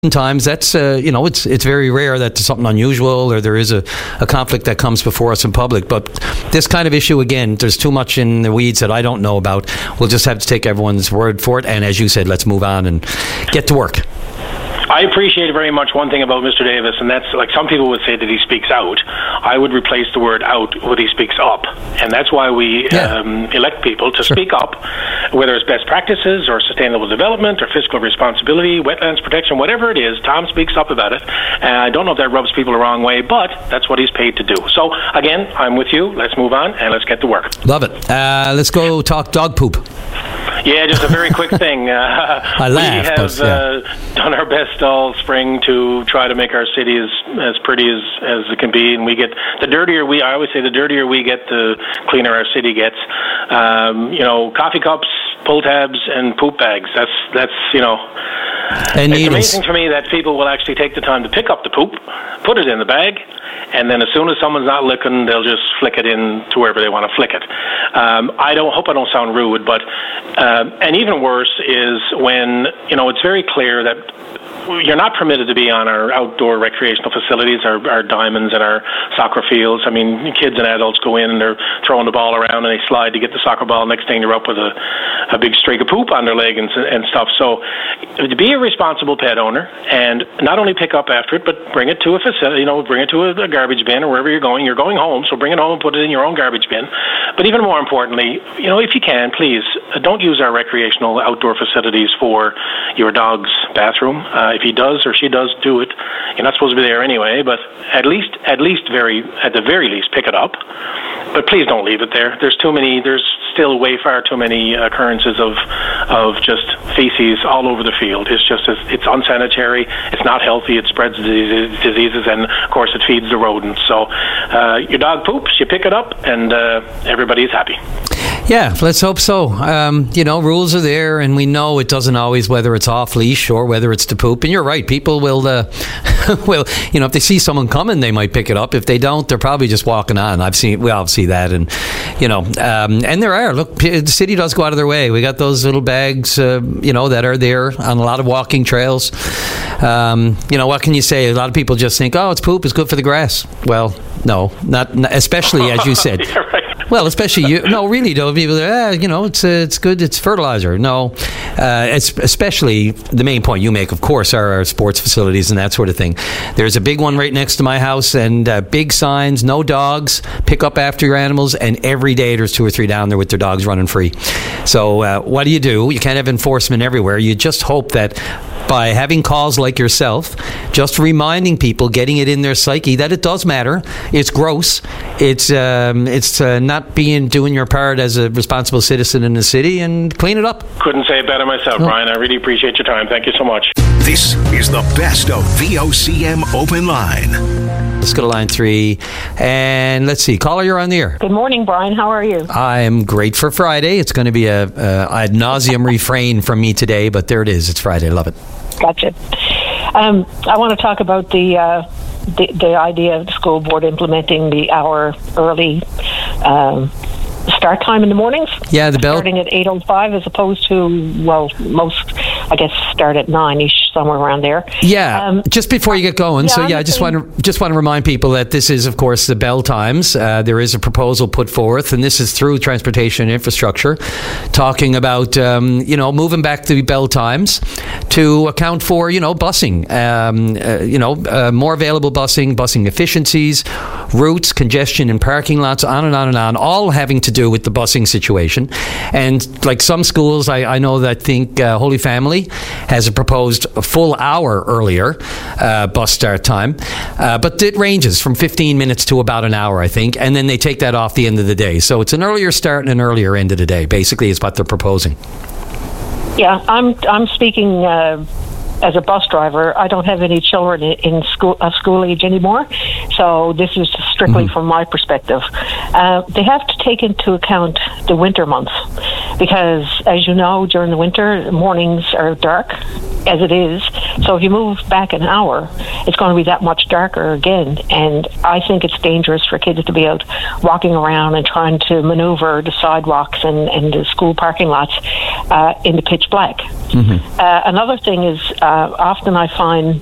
Sometimes that's, it's very rare that there's something unusual or there is a conflict that comes before us in public. But this kind of issue, again, there's too much in the weeds that I don't know about. We'll just have to take everyone's word for it. And as you said, let's move on and get to work. I appreciate very much one thing about Mr. Davis, and that's like some people would say that he speaks out. I would replace the word out with he speaks up. And that's why we elect people to speak up, whether it's best practices or sustainable development or fiscal responsibility, wetlands protection, whatever it is. Tom speaks up about it. And I don't know if that rubs people the wrong way, but that's what he's paid to do. So, again, I'm with you. Let's move on and let's get to work. Love it. Let's go talk dog poop. Yeah, just a very quick thing. I laugh, we have done our best all spring to try to make our city as pretty as it can be, and we get the dirtier I always say the dirtier we get, the cleaner our city gets. Coffee cups, pull tabs, and poop bags. That's and it's amazing to me that people will actually take the time to pick up the poop, put it in the bag, and then as soon as someone's not looking, they'll just flick it in to wherever they want to flick it. I hope I don't sound rude, but and even worse is when it's very clear that you're not permitted to be on our outdoor recreational facilities, our diamonds and our soccer fields. I mean, kids and adults go in and they're throwing the ball around and they slide to get the soccer ball. Next thing they're up with a big streak of poop on their leg and stuff. So to be a responsible pet owner and not only pick up after it, but bring it to a facility, bring it to a garbage bin or wherever you're going. You're going home, so bring it home and put it in your own garbage bin. But even more importantly, if you can, please don't use our recreational outdoor facilities for your dog's bathroom. If he does or she does do it, you're not supposed to be there anyway, but at the very least, pick it up. But please don't leave it there. There's still way far too many occurrences of just feces all over the field. It's unsanitary, it's not healthy, it spreads diseases, and of course it feeds the rodents. So your dog poops, you pick it up, and everybody's happy. Yeah, let's hope so. Rules are there, and we know it doesn't always, whether it's off leash or whether it's to poop. And you're right, people will, if they see someone coming, they might pick it up. If they don't, they're probably just walking on. We all see that, and and there are. Look, the city does go out of their way. We got those little bags, that are there on a lot of walking trails. What can you say? A lot of people just think, oh, it's poop, it's good for the grass. Well, no, not especially as you said. Yeah, right. Well, especially you. No, really, though. People are, it's good. It's fertilizer. No, it's especially the main point you make, of course, are our sports facilities and that sort of thing. There's a big one right next to my house, and big signs: no dogs, pick up after your animals. And every day there's 2 or 3 down there with their dogs running free. So what do? You can't have enforcement everywhere. You just hope that by having calls like yourself, just reminding people, getting it in their psyche that it does matter. It's gross. It's not doing your part as a responsible citizen in the city, and clean it up. Couldn't say it better myself, Brian. I really appreciate your time. Thank you so much. This is the best of VOCM Open Line. Let's go to line 3, and let's see. Caller, you're on the air. Good morning, Brian. How are you? I am great for Friday. It's going to be a ad nauseum refrain from me today, but there it is. It's Friday. Love it. Gotcha. I want to talk about the idea of the school board implementing the hour early start time in the mornings. Yeah, the bell starting at 8:05 as opposed to most, I guess, start at 9ish, somewhere around there. Yeah, just before you get going. I just want to remind people that this is, of course, the bell times. There is a proposal put forth, and this is through Transportation Infrastructure, talking about moving back the bell times to account for busing, more available busing efficiencies, routes, congestion in parking lots, on and on and on, all having to do with the busing situation. And like some schools, I know that Holy Family has a proposed full hour earlier bus start time, but it ranges from 15 minutes to about an hour, I think, and then they take that off the end of the day. So it's an earlier start and an earlier end of the day, basically, is what they're proposing. Yeah, I'm speaking as a bus driver. I don't have any children in school age anymore, so this is strictly from my perspective. They have to take into account the winter months, because as you know, during the winter, mornings are dark as it is. So if you move back an hour, it's going to be that much darker again. And I think it's dangerous for kids to be out walking around and trying to maneuver the sidewalks and the school parking lots in the pitch black. Another thing is often I find